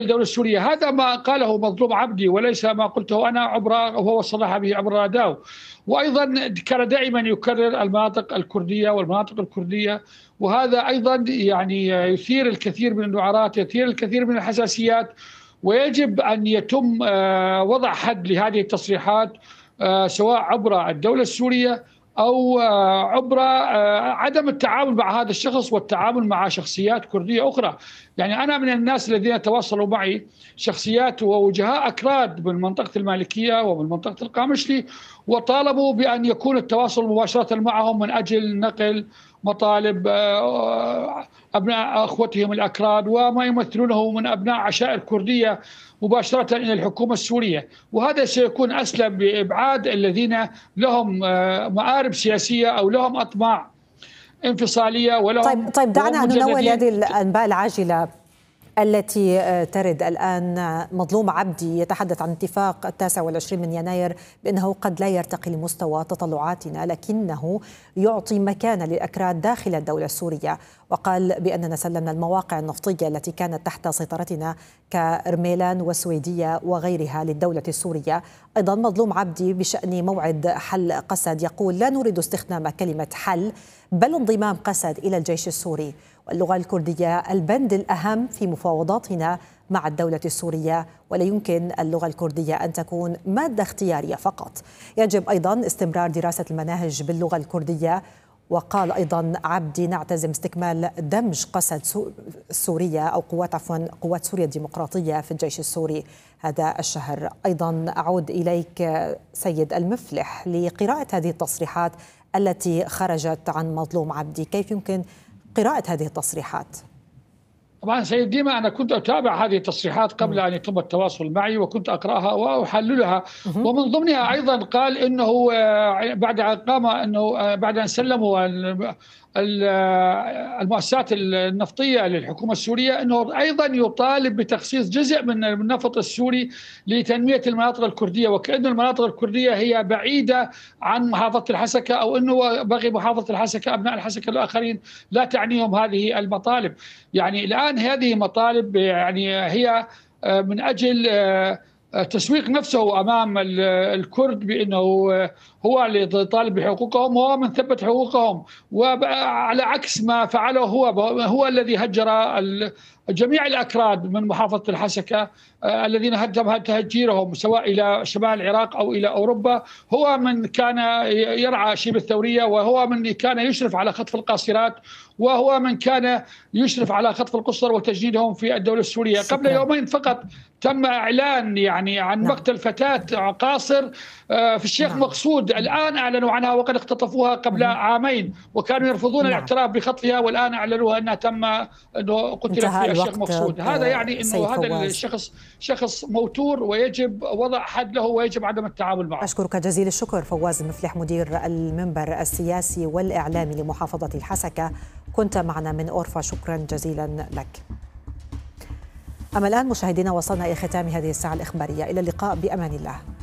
الدولة السورية. هذا ما قاله مظلوم عبدي وليس ما قلته أنا وهو صرح به عبر راداو. وأيضا كان دائما يكرر المناطق الكردية والمناطق الكردية، وهذا أيضا يعني يثير الكثير من النعرات، يثير الكثير من الحساسيات، ويجب أن يتم وضع حد لهذه التصريحات سواء عبر الدولة السورية أو عبر عدم التعامل مع هذا الشخص والتعامل مع شخصيات كردية أخرى. يعني أنا من الناس الذين تواصلوا معي شخصيات ووجهاء أكراد من منطقة المالكية ومن منطقة القامشلي، وطالبوا بأن يكون التواصل مباشرة معهم من أجل نقل مطالب أبناء أخوتهم الأكراد وما يمثلونه من أبناء عشائر كردية مباشرة إلى الحكومة السورية. وهذا سيكون أسلم بإبعاد الذين لهم مآرب سياسية أو لهم أطماع انفصالية ولهم. طيب دعنا ننول هذه الأنباء العاجلة التي ترد الآن. مظلوم عبدي يتحدث عن اتفاق 29 من يناير بأنه قد لا يرتقي لمستوى تطلعاتنا، لكنه يعطي مكانة للأكراد داخل الدولة السورية، وقال بأننا سلمنا المواقع النفطية التي كانت تحت سيطرتنا كإرميلان والسويدية وغيرها للدولة السورية. أيضا مظلوم عبدي بشأن موعد حل قسد يقول لا نريد استخدام كلمة حل بل انضمام قسد إلى الجيش السوري، واللغة الكردية البند الأهم في مفاوضاتنا مع الدولة السورية، ولا يمكن اللغة الكردية أن تكون مادة اختيارية فقط. يجب أيضا استمرار دراسة المناهج باللغة الكردية. وقال أيضا عبدي نعتزم استكمال دمج قسد سوريا أو قوات سوريا الديمقراطية في الجيش السوري هذا الشهر. أيضا أعود إليك سيد المفلح لقراءة هذه التصريحات التي خرجت عن مظلوم عبدي. كيف يمكن قراءة هذه التصريحات؟ طبعا سيد ديما، أنا كنت أتابع هذه التصريحات قبل أن يتم التواصل معي، وكنت أقرأها وأحللها. ومن ضمنها أيضا قال أنه بعد أن سلموا المؤسسات النفطية للحكومة السورية أنه أيضا يطالب بتخصيص جزء من النفط السوري لتنمية المناطق الكردية، وكأن المناطق الكردية هي بعيدة عن محافظة الحسكة، أو أنه بغي محافظة الحسكة أبناء الحسكة الآخرين لا تعنيهم هذه المطالب. يعني الآن هذه مطالب يعني هي من أجل تسويق نفسه أمام الكرد بأنه هو اللي يطالب بحقوقهم وهو من ثبت حقوقهم، وعلى عكس ما فعله هو الذي هجر جميع الأكراد من محافظة الحسكة الذين تم تهجيرهم سواء إلى شمال العراق أو إلى أوروبا. هو من كان يرعى شبه الثورية، وهو من كان يشرف على خطف القاصرات، وهو من كان يشرف على خطف القُصّر وتجنيدهم في الدولة السورية. قبل يومين فقط تم إعلان يعني عن مقتل فتاة قاصر في الشيخ مقصود. الآن أعلنوا عنها وقد اختطفوها قبل عامين، وكانوا يرفضون الاعتراف بخطفها، والآن أعلنوا أنها أنه قتلت في الشيخ مقصود. هذا يعني أنه هذا الشخص شخص موتور ويجب وضع حد له ويجب عدم التعامل معه. أشكرك جزيل الشكر فواز المفلح مدير المنبر السياسي والإعلامي لمحافظة الحسكة، كنت معنا من أورفا. شكرا جزيلا لك. أما الآن مشاهدينا وصلنا إلى ختام هذه الساعة الإخبارية، إلى اللقاء بأمان الله.